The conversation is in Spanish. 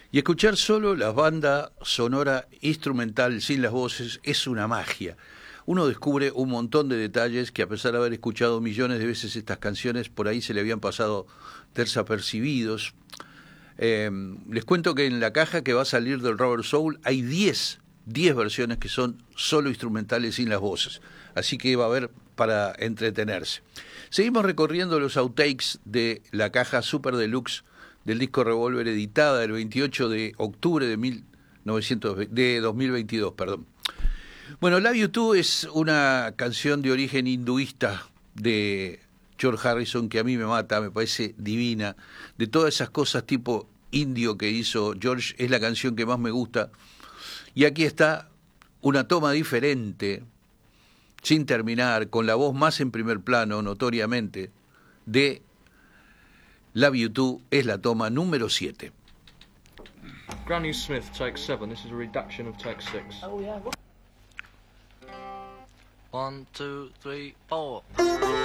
Y escuchar solo la banda sonora instrumental sin las voces es una magia. Uno descubre un montón de detalles que, a pesar de haber escuchado millones de veces estas canciones, por ahí se le habían pasado desapercibidos. Les cuento que en la caja que va a salir del Rubber Soul hay 10 versiones que son solo instrumentales sin las voces. Así que va a haber para entretenerse. Seguimos recorriendo los outtakes de la caja Super Deluxe del disco Revolver, editada el 28 de octubre de 2022. Bueno, Love You Too es una canción de origen hinduista de George Harrison que a mí me mata, me parece divina. De todas esas cosas tipo indio que hizo George, es la canción que más me gusta. Y aquí está una toma diferente, sin terminar, con la voz más en primer plano, notoriamente, de Love You Too. Es la toma número 7. Granny Smith, take 7. This is a reduction of take 6. Oh, yeah. 1, 2, 3, 4.